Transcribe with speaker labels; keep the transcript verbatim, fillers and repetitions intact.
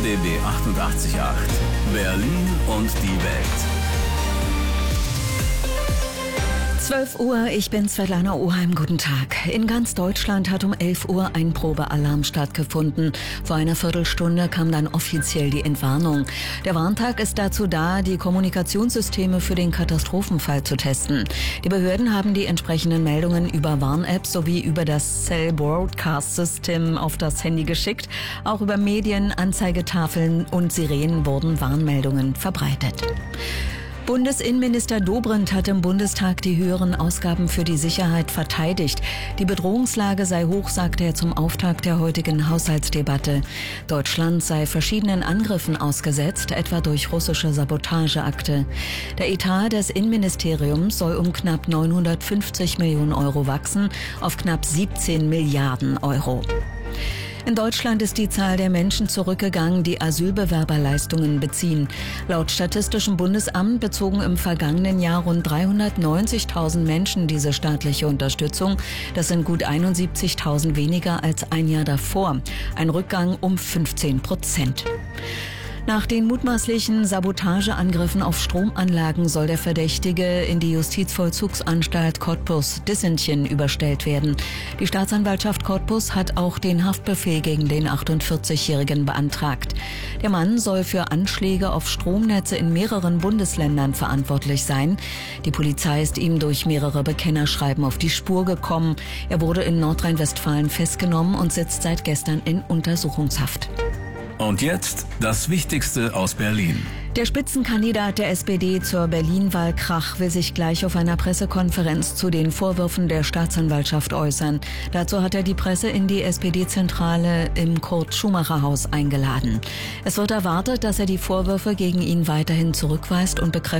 Speaker 1: D B achtundachtzig Komma acht. Berlin und die Welt.
Speaker 2: zwölf Uhr, ich bin Svetlana Oheim, guten Tag. In ganz Deutschland hat um elf Uhr ein Probealarm stattgefunden. Vor einer Viertelstunde kam dann offiziell die Entwarnung. Der Warntag ist dazu da, die Kommunikationssysteme für den Katastrophenfall zu testen. Die Behörden haben die entsprechenden Meldungen über Warn-Apps sowie über das Cell Broadcast System auf das Handy geschickt. Auch über Medien, Anzeigetafeln und Sirenen wurden Warnmeldungen verbreitet. Bundesinnenminister Dobrindt hat im Bundestag die höheren Ausgaben für die Sicherheit verteidigt. Die Bedrohungslage sei hoch, sagte er zum Auftakt der heutigen Haushaltsdebatte. Deutschland sei verschiedenen Angriffen ausgesetzt, etwa durch russische Sabotageakte. Der Etat des Innenministeriums soll um knapp neunhundertfünfzig Millionen Euro wachsen auf knapp siebzehn Milliarden Euro. In Deutschland ist die Zahl der Menschen zurückgegangen, die Asylbewerberleistungen beziehen. Laut Statistischem Bundesamt bezogen im vergangenen Jahr rund dreihundertneunzigtausend Menschen diese staatliche Unterstützung. Das sind gut einundsiebzigtausend weniger als ein Jahr davor. Ein Rückgang um fünfzehn Prozent. Nach den mutmaßlichen Sabotageangriffen auf Stromanlagen soll der Verdächtige in die Justizvollzugsanstalt Cottbus-Dissentchen überstellt werden. Die Staatsanwaltschaft Cottbus hat auch den Haftbefehl gegen den achtundvierzigjährigen beantragt. Der Mann soll für Anschläge auf Stromnetze in mehreren Bundesländern verantwortlich sein. Die Polizei ist ihm durch mehrere Bekennerschreiben auf die Spur gekommen. Er wurde in Nordrhein-Westfalen festgenommen und sitzt seit gestern in Untersuchungshaft.
Speaker 1: Und jetzt das Wichtigste aus Berlin.
Speaker 2: Der Spitzenkandidat der S P D zur Berlin-Wahl Krach will sich gleich auf einer Pressekonferenz zu den Vorwürfen der Staatsanwaltschaft äußern. Dazu hat er die Presse in die S P D-Zentrale im Kurt-Schumacher-Haus eingeladen. Es wird erwartet, dass er die Vorwürfe gegen ihn weiterhin zurückweist und bekräftigt.